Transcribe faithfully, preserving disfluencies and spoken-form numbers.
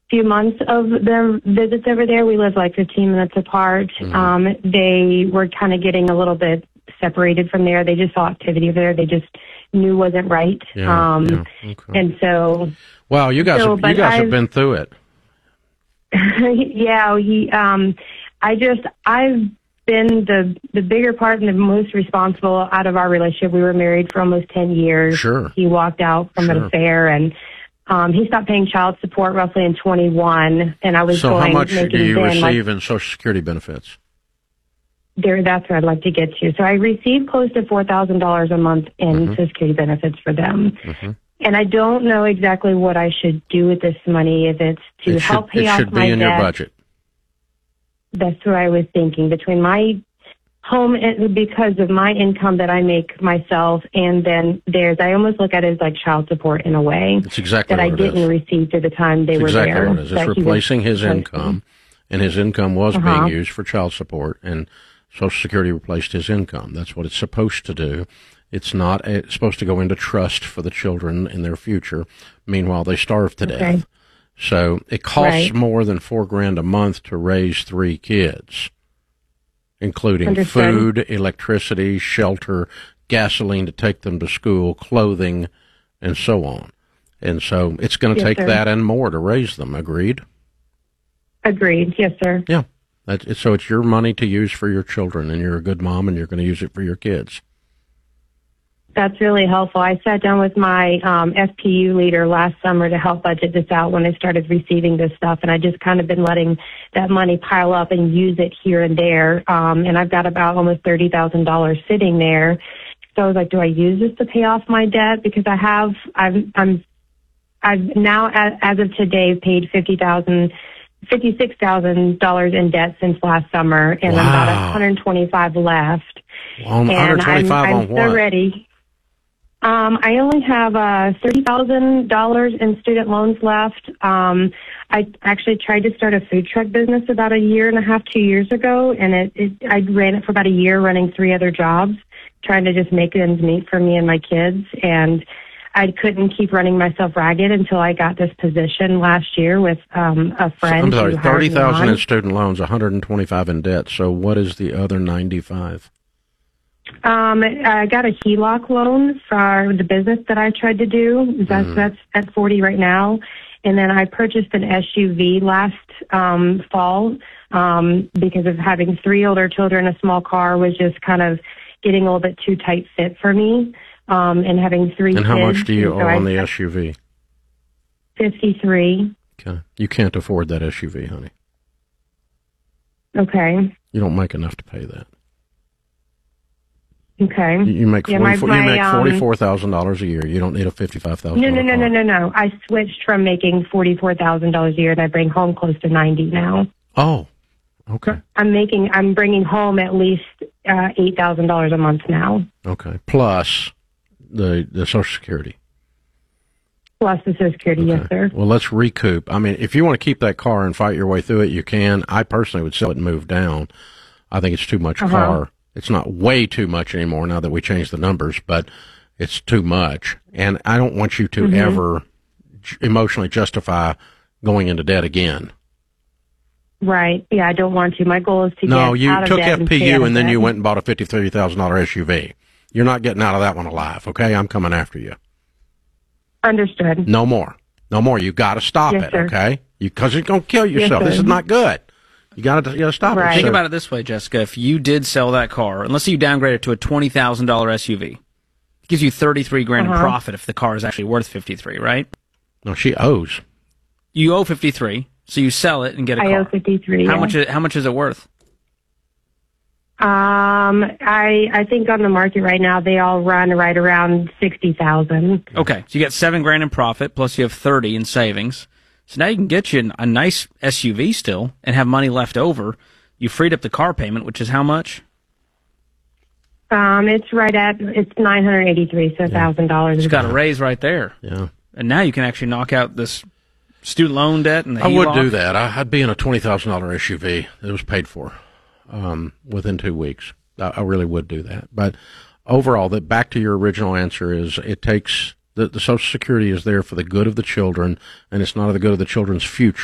few months of their visits over there. We live like fifteen minutes apart. Mm-hmm. Um, they were kind of getting a little bit separated from there. They just saw activity over there. They just knew wasn't right. Yeah, um, yeah, okay. And so... Wow, you guys, so, have, you guys have been through it. yeah, he, um, I just, I've been the, the bigger part and the most responsible out of our relationship. We were married for almost ten years. Sure. He walked out from sure. an affair, and um, he stopped paying child support roughly in twenty-one, and I was so going, how much do you then, receive like, in Social Security benefits? There, that's where I'd like to get to. So I receive close to four thousand dollars a month in mm-hmm. Social Security benefits for them. Mm-hmm. And I don't know exactly what I should do with this money, if it's to it help should, pay off my debt. It should be in your budget. That's what I was thinking. Between my home, and because of my income that I make myself, and then theirs, I almost look at it as like child support in a way. It's exactly that what I it didn't is. receive through the time they it's were exactly there. What it is. It's replacing his income, and his income was uh-huh. being used for child support, and Social Security replaced his income. That's what it's supposed to do. It's not it's supposed to go into trust for the children in their future. Meanwhile, they starve to okay. death. So it costs right. more than four grand a month to raise three kids, including Understood. food, electricity, shelter, gasoline to take them to school, clothing, and so on. And so it's going to yes, take sir. that and more to raise them. Agreed? Agreed. Yes, sir. Yeah. That's, so it's your money to use for your children, and you're a good mom, and you're going to use it for your kids. That's really helpful. I sat down with my um, F P U leader last summer to help budget this out when I started receiving this stuff, and I just kind of been letting that money pile up and use it here and there. Um, and I've got about almost thirty thousand dollars sitting there. So I was like, do I use this to pay off my debt? Because I have, I'm, I'm, I've now, as, as of today, paid fifty thousand dollars fifty-six thousand dollars in debt since last summer, and wow. I'm about one hundred twenty-five left. Well, one hundred twenty-five and I'm, on I'm what? so ready. Um, I only have uh, thirty thousand dollars in student loans left. Um, I actually tried to start a food truck business about a year and a half, two years ago, and it, it I ran it for about a year, running three other jobs, trying to just make ends meet for me and my kids, and I couldn't keep running myself ragged until I got this position last year with um, a friend. So, I'm sorry, thirty thousand in in student loans, one hundred twenty-five in debt. So what is the other ninety-five? Um, I got a H E L O C loan for the business that I tried to do. That's mm. that's at forty right now, and then I purchased an S U V last um, fall um, because of having three older children. A small car was just kind of getting a little bit too tight fit for me. Um, and having three and kids. And how much do you so owe I, on the S U V? fifty-three. Okay. You can't afford that S U V, honey. Okay. You don't make enough to pay that. Okay. You, you make yeah, forty-four, my, my, you make um, forty-four thousand dollars a year. You don't need a fifty-five thousand no, dollars no, no, no, no, no. I switched from making forty-four thousand dollars a year, and I bring home close to ninety now. Oh, okay. I'm making, I'm bringing home at least uh, eight thousand dollars a month now. Okay. Plus the the Social Security. Plus the Social Security, Okay. yes, sir. Well, let's recoup. I mean, if you want to keep that car and fight your way through it, you can. I personally would sell it and move down. I think it's too much Uh-huh. car. It's not way too much anymore now that we changed the numbers, but it's too much. And I don't want you to Mm-hmm. ever j- emotionally justify going into debt again. Right. Yeah, I don't want to. My goal is to No, get you out of took debt F P U and, and, and then debt. you went and bought a fifty-three thousand dollars S U V. You're not getting out of that one alive, okay? I'm coming after you. Understood. No more. No more. You got to stop Yes, it, sir. okay? Because you're going to kill yourself. Yes, this sir. is not good. You got to you got to stop Right. it. Think So- about it this way, Jessica. If you did sell that car, and let's say you downgrade it to a twenty thousand dollars S U V, it gives you thirty-three grand Uh-huh. in profit if the car is actually worth fifty-three, right? No, she owes. You owe fifty-three, so you sell it and get a I car. owe fifty-three. How yeah. much? Is, how much is it worth? Um, I I think on the market right now they all run right around sixty thousand. Okay, so you get seven grand in profit, plus you have thirty in savings. So now you can get you a nice S U V still and have money left over. You freed up the car payment, which is how much? Um, it's right at it's nine hundred eighty-three, so thousand dollars. It's got a raise right there. Yeah. And now you can actually knock out this student loan debt and the I H E L O C. would do that. I, I'd be in a twenty thousand dollars S U V that was paid for um, within two weeks. I, I really would do that. But overall, that back to your original answer is it takes the, the Social Security is there for the good of the children, and it's not the good of the children's future.